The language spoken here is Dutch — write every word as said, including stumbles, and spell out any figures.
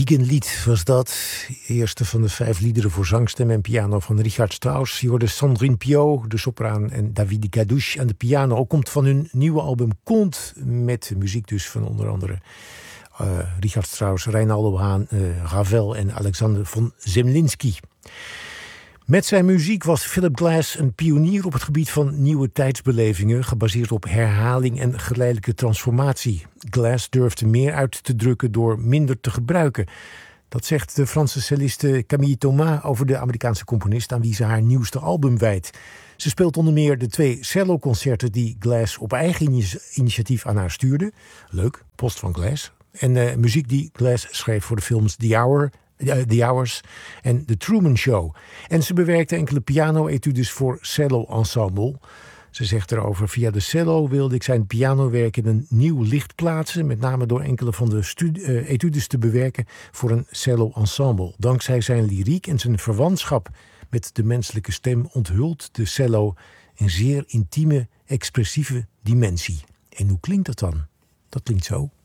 Wiegenlied was dat. Eerste van de vijf liederen voor zangstem en piano van Richard Strauss. Je hoorde Sandrine Piau, de sopraan, en David Gadouche aan de piano. Ook komt van hun nieuwe album Conte, met muziek dus van onder andere uh, Richard Strauss, Reinaldo Hahn, uh, Ravel en Alexander von Zemlinsky. Met zijn muziek was Philip Glass een pionier op het gebied van nieuwe tijdsbelevingen, gebaseerd op herhaling en geleidelijke transformatie. Glass durfde meer uit te drukken door minder te gebruiken. Dat zegt de Franse celliste Camille Thomas over de Amerikaanse componist aan wie ze haar nieuwste album wijdt. Ze speelt onder meer de twee celloconcerten die Glass op eigen initiatief aan haar stuurde. Leuk, post van Glass. En uh, muziek die Glass schreef voor de films The Hour, The Hours en The Truman Show. En ze bewerkte enkele piano-etudes voor cello-ensemble. Ze zegt erover: via de cello wilde ik zijn pianowerk in een nieuw licht plaatsen, met name door enkele van de stu- uh, etudes te bewerken voor een cello-ensemble. Dankzij zijn lyriek en zijn verwantschap met de menselijke stem onthult de cello een zeer intieme, expressieve dimensie. En hoe klinkt dat dan? Dat klinkt zo.